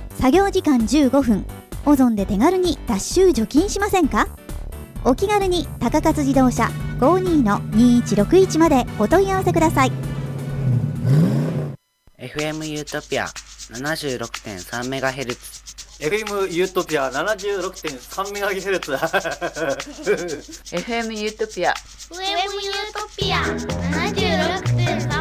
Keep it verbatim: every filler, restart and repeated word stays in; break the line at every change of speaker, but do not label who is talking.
作業時間じゅうごふん、オゾンで手軽に脱臭除菌しませんか？お気軽に高勝自動車 ごーにーのにーいちろくいち までお問い合わせください。
エフエム ユートピア ななじゅうろくてんさんメガヘルツ
エフエム ユートピア ななじゅうろくてんさんメガヘルツ
エフエム ユートピア
エフエム ユートピア ななじゅうろくてんさん